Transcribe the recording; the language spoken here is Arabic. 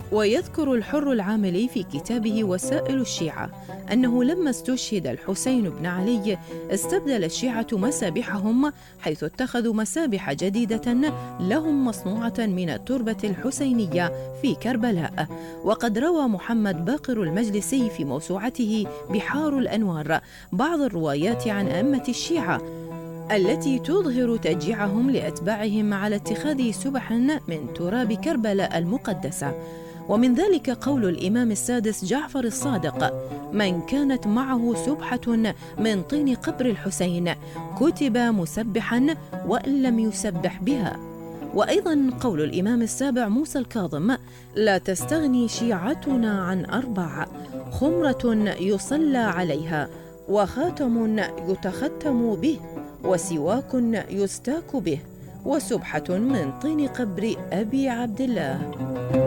ويذكر الحر العاملي في كتابه وسائل الشيعة أنه لما استشهد الحسين بن علي استبدل الشيعة مسابحهم، حيث اتخذوا مسابح جديدة لهم مصنوعة من التربة الحسينية في كربلاء. وقد روى محمد باقر المجلسي في موسوعته بحار الأنوار بعض الروايات عن أئمة الشيعة التي تظهر تشجيعهم لأتباعهم على اتخاذ سبحا من تراب كربلاء المقدسة. ومن ذلك قول الإمام السادس جعفر الصادق: من كانت معه سبحة من طين قبر الحسين كتب مسبحا وإن لم يسبح بها. وأيضا قول الإمام السابع موسى الكاظم: لا تستغني شيعتنا عن 4: خمرة يصلى عليها، وخاتم يتختم به، وسواك يستاك به، وسبحة من طين قبر أبي عبد الله.